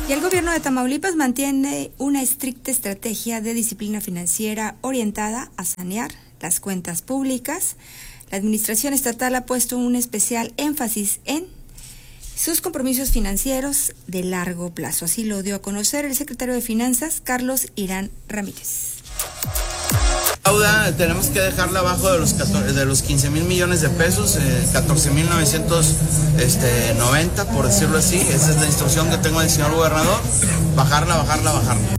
Y el gobierno de Tamaulipas mantiene una estricta estrategia de disciplina financiera orientada a sanear las cuentas públicas. La administración estatal ha puesto un especial énfasis en sus compromisos financieros de largo plazo. Así lo dio a conocer el secretario de Finanzas, Carlos Irán Ramírez. Tenemos que dejarla abajo de los 15,000 millones de pesos, 14,990, por decirlo así. Esa es la instrucción que tengo del señor gobernador, bajarla.